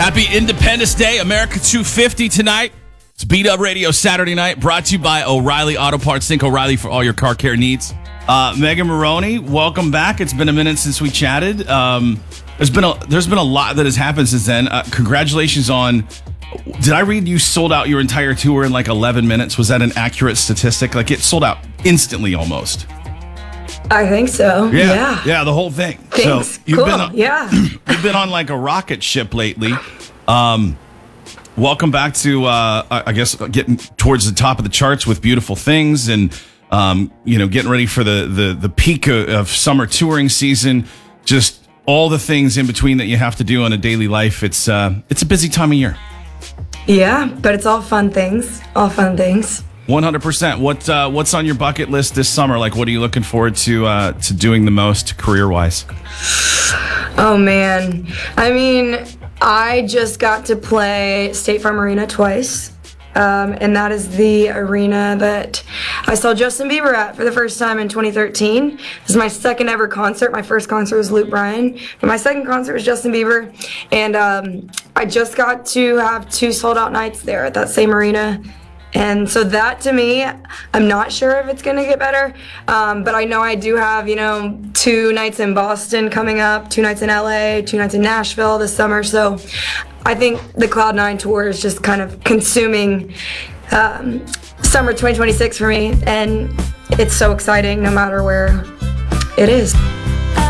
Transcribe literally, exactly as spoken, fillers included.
Happy Independence Day, America two fifty tonight. It's Beat Up Radio Saturday night, brought to you by O'Reilly Auto Parts. Think O'Reilly for all your car care needs. Uh, Megan Maroney, welcome back. It's been a minute since we chatted. Um, there's been a there's been a lot that has happened since then. Uh, congratulations on. Did I read you sold out your entire tour in like eleven minutes? Was that an accurate statistic? Like it sold out instantly, almost. I think so. Yeah, yeah, yeah the whole thing. Thanks. So you've cool. been on, yeah, you've been on like a rocket ship lately. Um, welcome back to uh, I guess getting towards the top of the charts with Beautiful Things, and um, you know, getting ready for the the the peak of, of summer touring season. Just all the things in between that you have to do in a daily life. It's uh, it's a busy time of year. yeah, but it's all fun things. All fun things. one hundred percent. What uh, what's on your bucket list this summer? Like, what are you looking forward to uh, to doing the most career wise? Oh man, I mean, I just got to play State Farm Arena twice, um, and that is the arena that I saw Justin Bieber at for the first time in twenty thirteen. This is my second ever concert. My first concert was Luke Bryan, but my second concert was Justin Bieber, and um, I just got to have two sold out nights there at that same arena. And so that, to me, I'm not sure if it's going to get better, um, but I know I do have, you know, two nights in Boston coming up, two nights in L A, two nights in Nashville this summer. So I think the Cloud nine tour is just kind of consuming um, summer twenty twenty-six for me, and it's so exciting no matter where it is.